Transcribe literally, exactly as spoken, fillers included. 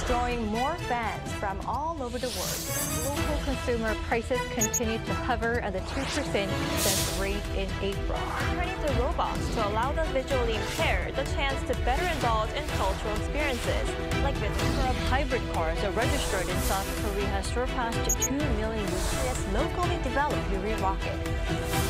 drawing more fans from all over the world. Local consumer prices continue to hover at the two percent cent rate in April. Turning to robots to allow the visually impaired the chance to better indulge in cultural experiences, like the number of hybrid cars are registered in South Korea has surpassed two million with this locally developed Yuri rocket.